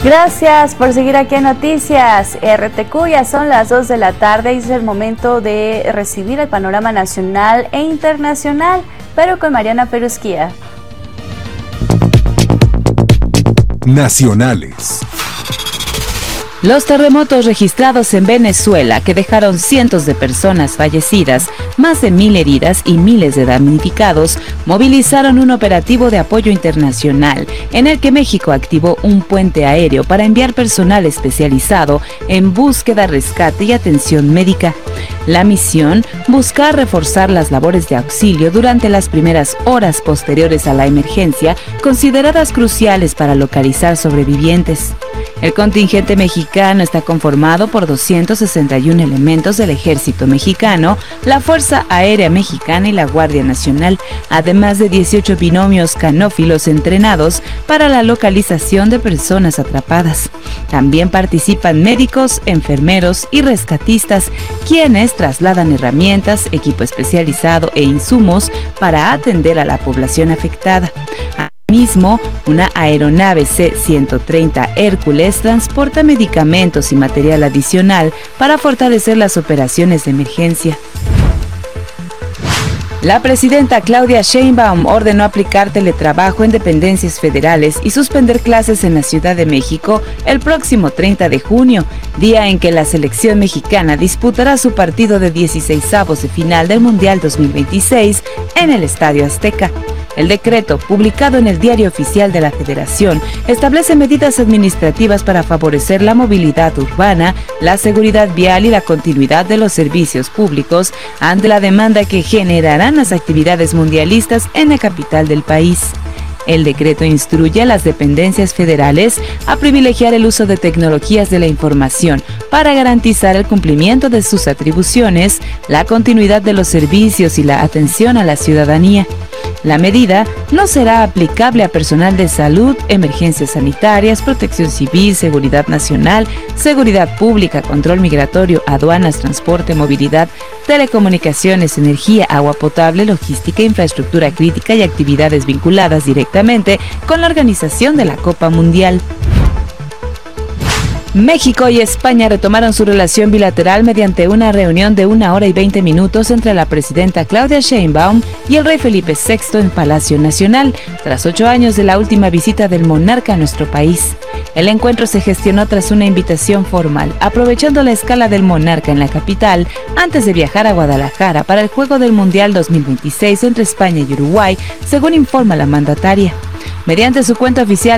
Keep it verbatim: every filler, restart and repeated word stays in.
Gracias por seguir aquí en Noticias R T Q. Ya son las dos de la tarde y es el momento de recibir el panorama nacional e internacional, pero con Mariana Perusquía. Nacionales. Los terremotos registrados en Venezuela, que dejaron cientos de personas fallecidas, más de mil heridas y miles de damnificados, movilizaron un operativo de apoyo internacional en el que México activó un puente aéreo para enviar personal especializado en búsqueda, rescate y atención médica. La misión busca reforzar las labores de auxilio durante las primeras horas posteriores a la emergencia, consideradas cruciales para localizar sobrevivientes. El contingente mexicano está conformado por doscientos sesenta y uno elementos del Ejército Mexicano, la Fuerza Aérea Mexicana y la Guardia Nacional, además de dieciocho binomios canófilos entrenados para la localización de personas atrapadas. También participan médicos, enfermeros y rescatistas, quienes trasladan herramientas, equipo especializado e insumos para atender a la población afectada. Mismo, una aeronave C ciento treinta Hércules transporta medicamentos y material adicional para fortalecer las operaciones de emergencia. La presidenta Claudia Sheinbaum ordenó aplicar teletrabajo en dependencias federales y suspender clases en la Ciudad de México el próximo treinta de junio, día en que la selección mexicana disputará su partido de dieciseisavos de final del Mundial dos mil veintiséis en el Estadio Azteca. El decreto, publicado en el Diario Oficial de la Federación, establece medidas administrativas para favorecer la movilidad urbana, la seguridad vial y la continuidad de los servicios públicos ante la demanda que generarán las actividades mundialistas en la capital del país. El decreto instruye a las dependencias federales a privilegiar el uso de tecnologías de la información para garantizar el cumplimiento de sus atribuciones, la continuidad de los servicios y la atención a la ciudadanía. La medida no será aplicable a personal de salud, emergencias sanitarias, protección civil, seguridad nacional, seguridad pública, control migratorio, aduanas, transporte, movilidad, telecomunicaciones, energía, agua potable, logística, infraestructura crítica y actividades vinculadas directamente con la organización de la Copa Mundial. México y España retomaron su relación bilateral mediante una reunión de una hora y veinte minutos entre la presidenta Claudia Sheinbaum y el rey Felipe sexto en Palacio Nacional, tras ocho años de la última visita del monarca a nuestro país. El encuentro se gestionó tras una invitación formal, aprovechando la escala del monarca en la capital, antes de viajar a Guadalajara para el Juego del Mundial dos mil veintiséis entre España y Uruguay, según informa la mandataria. Mediante su cuenta oficial